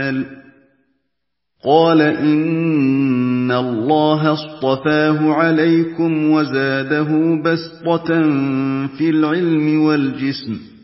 الْعَمَلِ قَالَ إِنَّ اللَّهَ اصْطَفَاهُ عَلَيْكُمْ وَزَادَهُ بَسْطَةً فِي الْعِلْمِ وَالْجِسْمِ